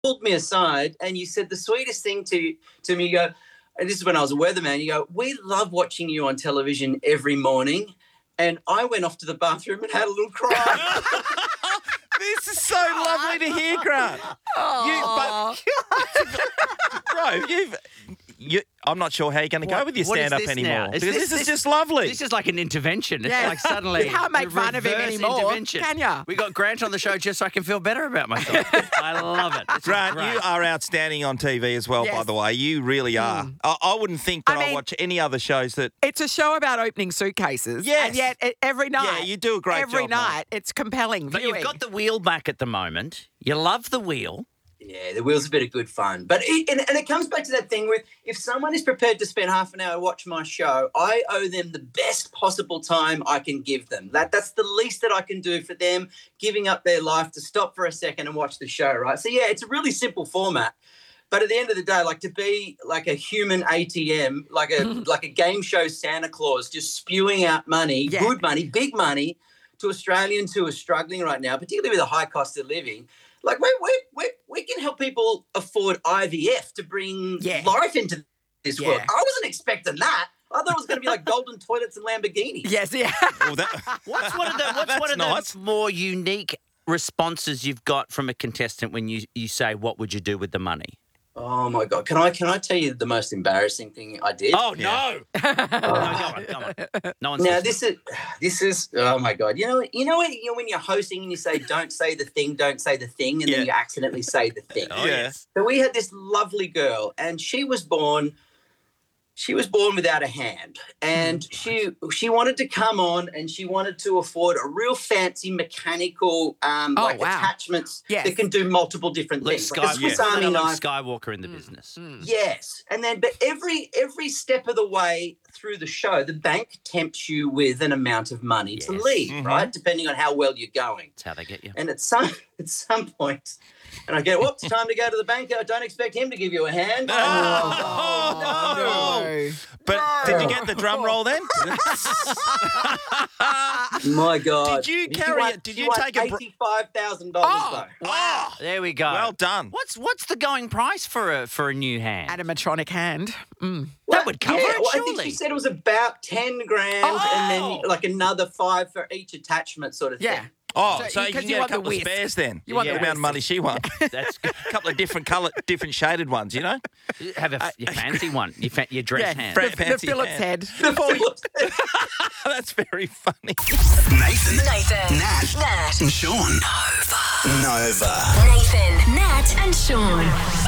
pulled me aside and you said the sweetest thing to me. You go, and this is when I was a weatherman. You go, we love watching you on television every morning. And I went off to the bathroom and had a little cry. This is so lovely to hear, Grant. I'm not sure how you're going to go with your stand-up anymore. This is just lovely. This is like an intervention. It's like suddenly... You can't make fun of him anymore, can you? We got Grant on the show just so I can feel better about myself. I love it. Grant, you are outstanding on TV as well, by the way. You really are. I wouldn't think that I watch any other shows that... It's a show about opening suitcases. Yes. And yet, every night... Yeah, you do a great job. Every night, it's compelling But viewing. you've got the wheel back at the moment. You love the wheel. Yeah, the wheel's a bit of good fun. But it comes back to that thing with if someone is prepared to spend half an hour to watch my show, I owe them the best possible time I can give them. That's the least that I can do for them, giving up their life to stop for a second and watch the show, right? So, yeah, it's a really simple format. But at the end of the day, like to be like a human ATM, like a game show Santa Claus, just spewing out money, good money, big money to Australians who are struggling right now, particularly with the high cost of living. Like we can help people afford IVF to bring life into this world. I wasn't expecting that. I thought it was going to be like golden toilets and Lamborghinis. Yes, yeah. What's one of the more unique responses you've got from a contestant when you say, "What would you do with the money?" Oh my God! Can I tell you the most embarrassing thing I did? Oh no! No, come on. No one's now listening. this is oh my God! You know when you're hosting and you say don't say the thing, and then you accidentally say the thing. Oh yes. So we had this lovely girl, and she was born without a hand, and she wanted to come on, and she wanted to afford a real fancy mechanical attachments that can do multiple different things. Like a Swiss Army knife. Skywalker in the business. Yes, and then but every step of the way through the show, the bank tempts you with an amount of money to leave, right? Depending on how well you're going. That's how they get you. And at some point. And I go, it's time to go to the bank. I don't expect him to give you a hand. No. But did you get the drum roll then? My God. Did you carry it? Did you take a $85,000 though? Wow. There we go. Well done. What's the going price for a new hand? Animatronic hand. That would cover it, I surely. think she said it was about 10 grand and then like another 5 for each attachment sort of thing. Yeah. Oh, so you can get a couple of spares then. You want the amount of money she won. That's a couple of different shaded ones, you know? Have your fancy one, your dress hand. The Phillips head. That's very funny. Nathan. Nat. And Sean. Nova. Nathan, Nat, and Sean.